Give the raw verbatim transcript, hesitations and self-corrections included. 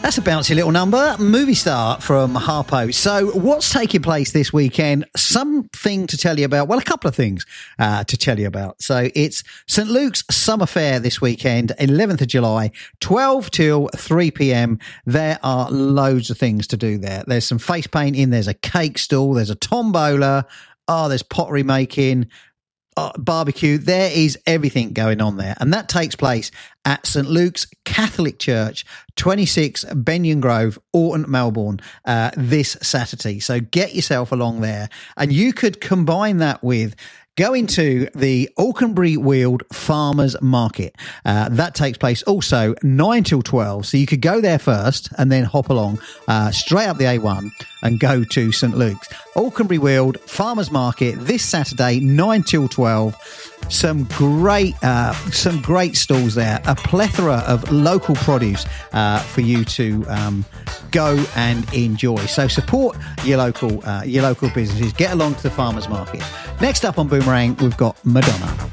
That's a bouncy little number. Movie Star from Harpo. So what's taking place this weekend? Something to tell you about. Well, a couple of things uh, to tell you about. So it's St Luke's Summer Fair this weekend, eleventh of July, twelve till three p.m. There are loads of things to do there. There's some face painting. There's a cake stall. There's a tombola. Oh, there's pottery making. Uh, barbecue. There is everything going on there, and that takes place at St Luke's Catholic Church, twenty-six Benyon Grove, Orton, Melbourne, uh, this Saturday. So get yourself along there, and you could combine that with going to the Auchenbury Weald Farmers Market. Uh, that takes place also nine till twelve. So you could go there first and then hop along uh, straight up the A one and go to St Luke's. Auchenbury Weald Farmers Market this Saturday, nine till twelve. Some great, uh, some great stalls there. A plethora of local produce uh, for you to um, go and enjoy. So support your local, uh, your local businesses. Get along to the farmers market. Next up on Boomerang, we've got Madonna.